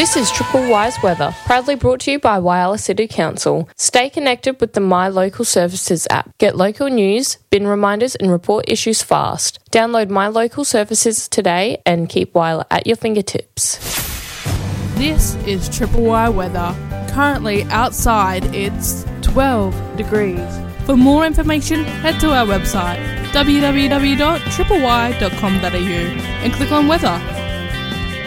This is Triple Wise Weather, proudly brought to you by Whyalla City Council. Stay connected with the My Local Services app. Get local news, bin reminders and report issues fast. Download My Local Services today and keep Whyalla at your fingertips. This is Triple Y Weather. Currently outside it's 12 degrees. For more information, head to our website www.tripley.com.au and click on weather.